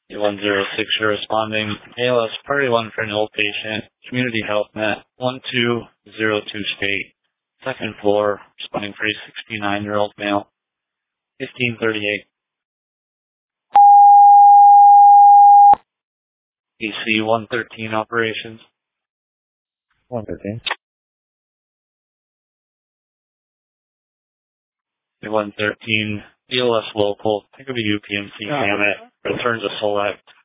106, you're responding. ALS Priority 1 for an old patient. Community Health Net 1202 State. Second floor. Responding for a 69-year-old male. 1538. DC 113 operations. 113. 113. ELS local. Think of a UPMC gamut. Return to select.